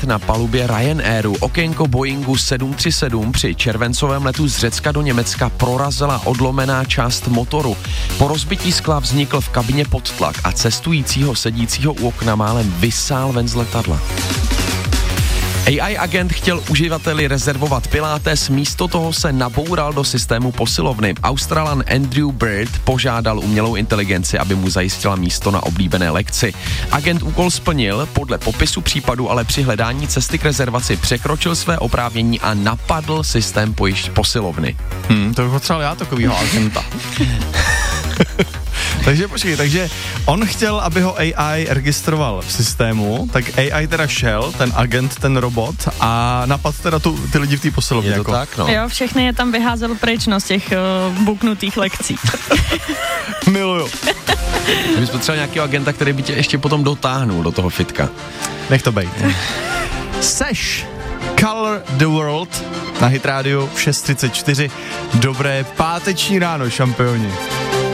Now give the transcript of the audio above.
na palubě Ryanairu. Okénko Boeingu 737 při červencovém letu z Řecka do Německa prorazila odlomená část motoru. Po rozbití skla vznikl v kabině podtlak a cestujícího sedícího u okna málem vysál ven z letadla. AI agent chtěl uživateli rezervovat pilates, místo toho se naboural do systému posilovny. Australan Andrew Bird požádal umělou inteligenci, aby mu zajistila místo na oblíbené lekci. Agent úkol splnil, podle popisu případu ale při hledání cesty k rezervaci překročil své oprávnění a napadl systém posilovny. To bych potřeboval já takovýho agenta. Takže počkej, takže on chtěl, aby ho AI registroval v systému, tak AI teda šel, ten agent, ten robot a napadl teda ty lidi v té posilovně. Je to jako. tak, no. Jo, všechny je tam vyházel pryč, z těch buknutých lekcí. Miluju. My bys potřeboval nějakého agenta, který by tě ještě potom dotáhnul do toho fitka. Nech to bejt. Seš Color the World na Hit Radio v 6:34. Dobré páteční ráno, šampioni.